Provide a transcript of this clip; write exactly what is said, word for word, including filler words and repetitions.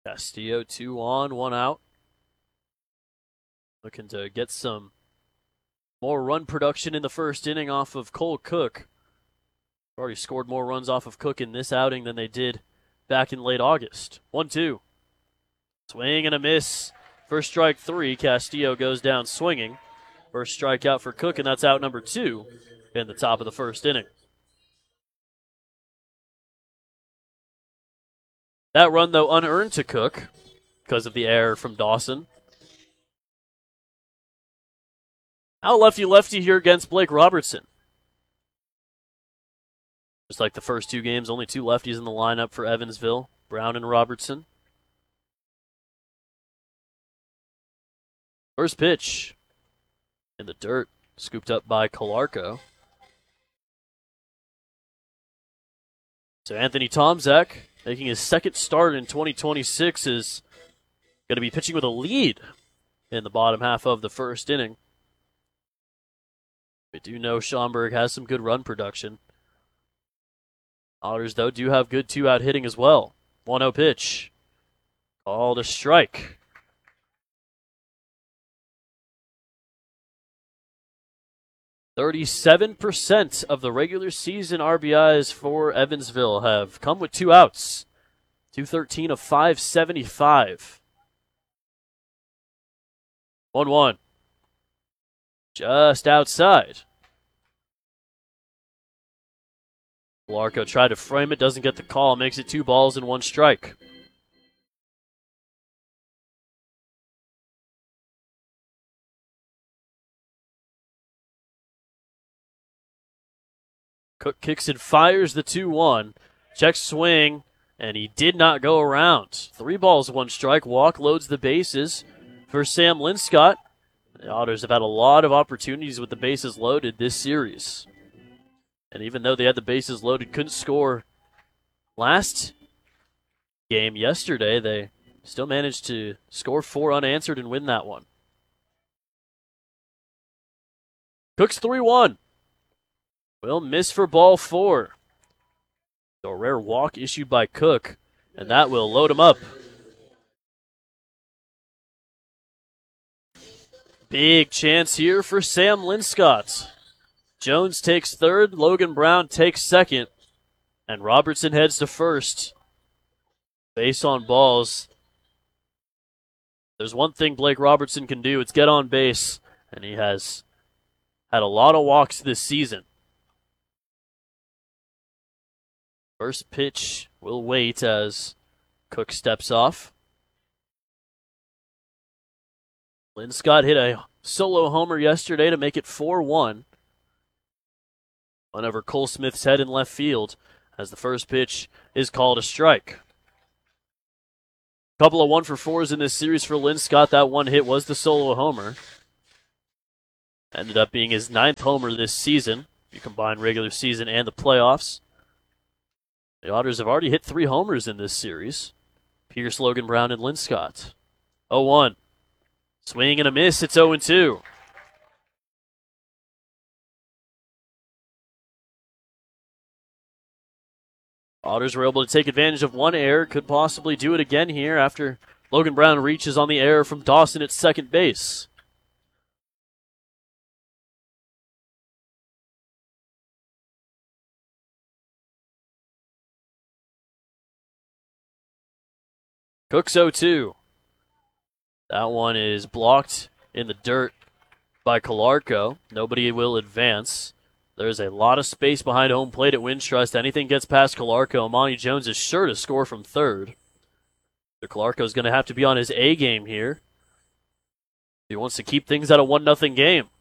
Castillo two on, one out. Looking to get some more run production in the first inning off of Cole Cook. Already scored more runs off of Cook in this outing than they did back in late August. one two. Swing and a miss. First strike three. Castillo goes down swinging. First strikeout for Cook, and that's out number two in the top of the first inning. That run, though, unearned to Cook because of the error from Dawson. Now lefty-lefty here against Blake Robertson. Just like the first two games, only two lefties in the lineup for Evansville, Brown and Robertson. First pitch in the dirt, scooped up by Calarco. So Anthony Tomczak, making his second start in twenty twenty-six, is going to be pitching with a lead in the bottom half of the first inning. We do know Schaumburg has some good run production. Otters, though, do have good two-out hitting as well. one oh pitch. Called a strike. thirty-seven percent of the regular season R B Is for Evansville have come with two outs. two thirteen of five seventy-five. one one. Just outside. Calarco tried to frame it, doesn't get the call, makes it two balls and one strike. Cook kicks and fires the two one. Checks swing, and he did not go around. Three balls, one strike. Walk loads the bases for Sam Linscott. The Otters have had a lot of opportunities with the bases loaded this series. And even though they had the bases loaded, couldn't score last game yesterday, they still managed to score four unanswered and win that one. Cook's three one. Will miss for ball four. So a rare walk issued by Cook, and that will load him up. Big chance here for Sam Linscott. Jones takes third, Logan Brown takes second, and Robertson heads to first. Base on balls. There's one thing Blake Robertson can do, it's get on base, and he has had a lot of walks this season. First pitch will wait as Cook steps off. Linscott hit a solo homer yesterday to make it four one. One over Cole Smith's head in left field as the first pitch is called a strike. Couple of one for fours in this series for Linscott. That one hit was the solo homer. Ended up being his ninth homer this season. If you combine regular season and the playoffs. The Otters have already hit three homers in this series. Pierce, Logan Brown, and Linscott. oh one. Swing and a miss. It's oh two. Otters were able to take advantage of one error. Could possibly do it again here after Logan Brown reaches on the error from Dawson at second base. Cook's oh two. That one is blocked in the dirt by Calarco. Nobody will advance. There's a lot of space behind home plate at Wintrust. Anything gets past Calarco, Amani Jones is sure to score from third. So Calarco's going to have to be on his A game here. He wants to keep things at a one nothing game.